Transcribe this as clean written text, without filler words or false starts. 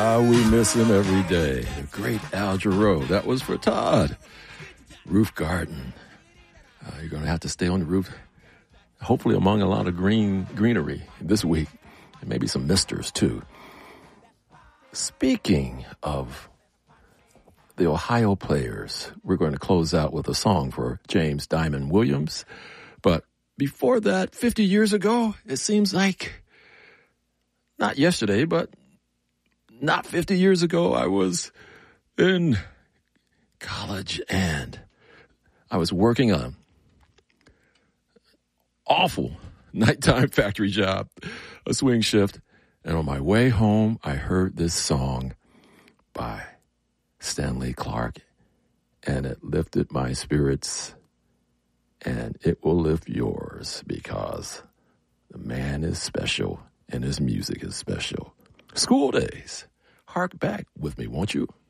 We miss him every day. The great Al Jarreau. That was for Todd. Roof garden. You're going to have to stay on the roof, hopefully among a lot of greenery this week, and maybe some misters too. Speaking of the Ohio players, we're going to close out with a song for James Diamond Williams. But before that, 50 years ago, it seems like not yesterday, but not 50 years ago, I was in college and I was working on awful nighttime factory job, a swing shift. And on my way home, I heard this song by Stanley Clarke, and it lifted my spirits, and it will lift yours because the man is special and his music is special. School Days. Hark back with me, won't you?